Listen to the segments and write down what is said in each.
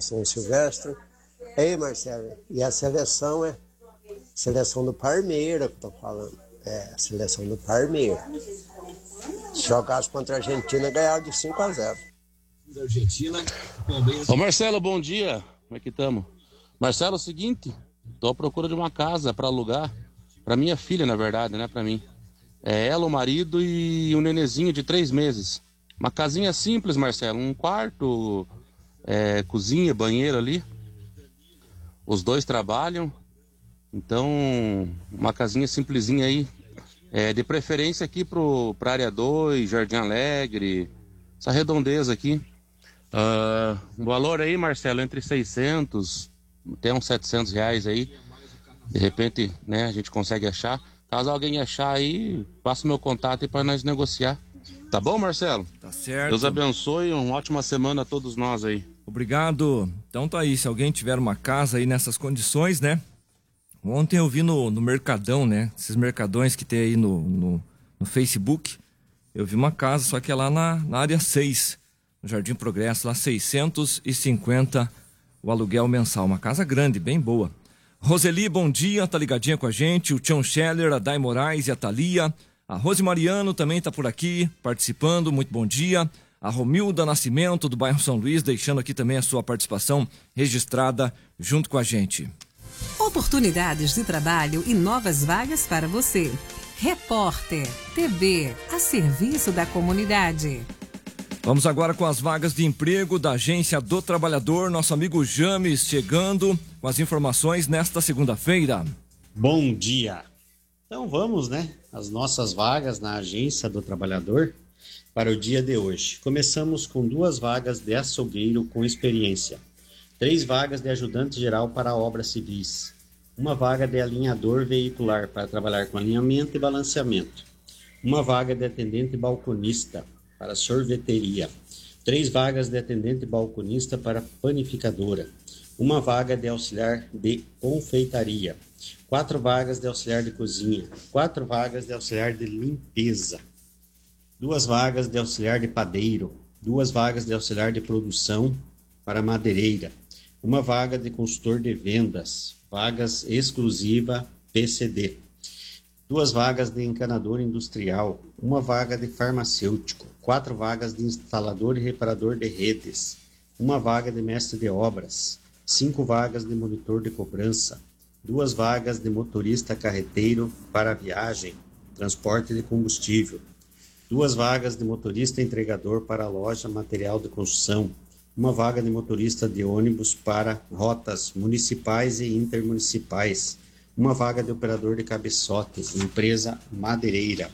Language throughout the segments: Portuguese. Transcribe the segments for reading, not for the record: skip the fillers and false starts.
São Silvestre. Ei, Marcelo, e a seleção é seleção do Parmeira que eu tô falando. É, seleção do Parmeira. Jogasse contra a Argentina, ganharam de 5-0. Ô Marcelo, bom dia. Como é que estamos? Marcelo, é o seguinte, tô à procura de uma casa para alugar, para minha filha, na verdade, né, para mim. É ela, o marido e um nenenzinho de 3 meses. Uma casinha simples, Marcelo, um quarto, cozinha, banheiro ali. Os dois trabalham, então uma casinha simplesinha aí. De preferência aqui pra área 2, Jardim Alegre, essa redondeza aqui. Um valor aí, Marcelo, entre 600 até uns 700 reais aí. De repente, né, a gente consegue achar. Caso alguém achar aí, passa o meu contato aí para nós negociar. Tá bom, Marcelo? Tá certo. Deus abençoe, uma ótima semana a todos nós aí. Obrigado. Então tá aí, se alguém tiver uma casa aí nessas condições, né? Ontem eu vi no Mercadão, né? Esses mercadões que tem aí no Facebook. Eu vi uma casa, só que é lá na área 6, no Jardim Progresso, lá 650 o aluguel mensal. Uma casa grande, bem boa. Roseli, bom dia, tá ligadinha com a gente. O Tião Scheller, a Day Moraes e a Thalia. A Rose Mariano também tá por aqui, participando, muito bom dia. A Romilda Nascimento, do bairro São Luís, deixando aqui também a sua participação registrada junto com a gente. Oportunidades de trabalho e novas vagas para você. Repórter TV, a serviço da comunidade. Vamos agora com as vagas de emprego da Agência do Trabalhador. Nosso amigo James chegando com as informações nesta segunda-feira. Bom dia. Então vamos, né? As nossas vagas na Agência do Trabalhador para o dia de hoje. Começamos com 2 vagas de açougueiro com experiência. 3 vagas de ajudante geral para obras civis. 1 vaga de alinhador veicular para trabalhar com alinhamento e balanceamento. 1 vaga de atendente balconista para sorveteria. 3 vagas de atendente balconista para panificadora. 1 vaga de auxiliar de confeitaria. 4 vagas de auxiliar de cozinha. 4 vagas de auxiliar de limpeza. 2 vagas de auxiliar de padeiro. 2 vagas de auxiliar de produção para madeireira. 1 vaga de consultor de vendas. Vagas exclusiva PCD. 2 vagas de encanador industrial. 1 vaga de farmacêutico. 4 vagas de instalador e reparador de redes. 1 vaga de mestre de obras. 5 vagas de monitor de cobrança. 2 vagas de motorista carreteiro para viagem, transporte de combustível. 2 vagas de motorista entregador para loja material de construção. 1 vaga de motorista de ônibus para rotas municipais e intermunicipais. 1 vaga de operador de cabeçotes, empresa madeireira.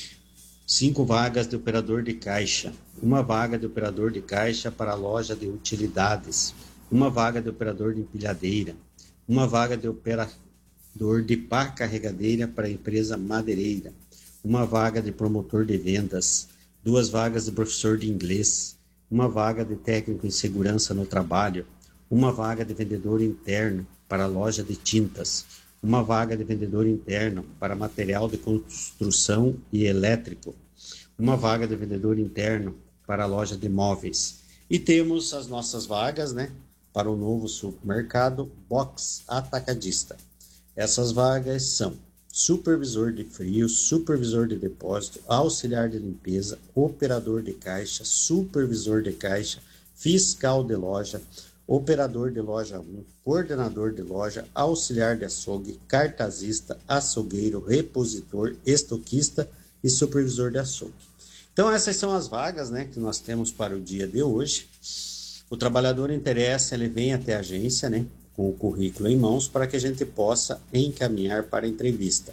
5 vagas de operador de caixa. 1 vaga de operador de caixa para loja de utilidades. 1 vaga de operador de empilhadeira. 1 vaga de operador de pá carregadeira para empresa madeireira. 1 vaga de promotor de vendas. 2 vagas de professor de inglês. 1 vaga de técnico em segurança no trabalho. 1 vaga de vendedor interno para loja de tintas. 1 vaga de vendedor interno para material de construção e elétrico. 1 vaga de vendedor interno para loja de móveis. E temos as nossas vagas, né, para o novo supermercado Box Atacadista. Essas vagas são supervisor de frios, supervisor de depósito, auxiliar de limpeza, operador de caixa, supervisor de caixa, fiscal de loja, operador de loja 1, coordenador de loja, auxiliar de açougue, cartazista, açougueiro, repositor, estoquista e supervisor de açougue. Então essas são as vagas, né, que nós temos para o dia de hoje. O trabalhador interessa, ele vem até a agência, né, com o currículo em mãos para que a gente possa encaminhar para a entrevista.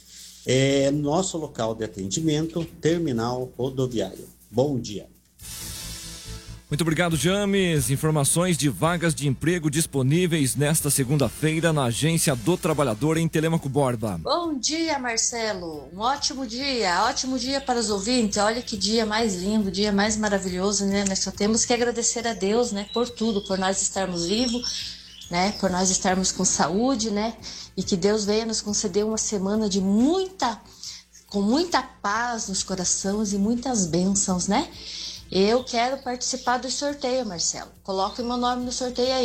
Nosso local de atendimento, terminal rodoviário. Bom dia. Muito obrigado, James. Informações de vagas de emprego disponíveis nesta segunda-feira na Agência do Trabalhador em Telêmaco Borba. Bom dia, Marcelo. Um ótimo dia para os ouvintes. Olha que dia mais lindo, dia mais maravilhoso, né? Nós só temos que agradecer a Deus, né, por tudo, por nós estarmos vivos, né, por nós estarmos com saúde, né? E que Deus venha nos conceder uma semana com muita paz nos corações e muitas bênçãos, né? Eu quero participar do sorteio, Marcelo. Coloque o meu nome no sorteio aí.